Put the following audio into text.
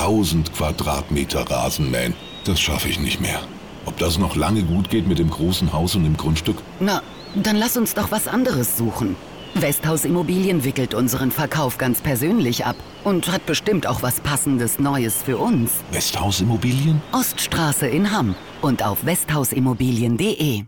1000 Quadratmeter Rasenmähen. Das schaffe ich nicht mehr. Ob das noch lange gut geht mit dem großen Haus und dem Grundstück? Na, dann lass uns doch was anderes suchen. Westhaus Immobilien wickelt unseren Verkauf ganz persönlich ab und hat bestimmt auch was Passendes Neues für uns. Westhaus Immobilien? Oststraße in Hamm und auf westhausimmobilien.de.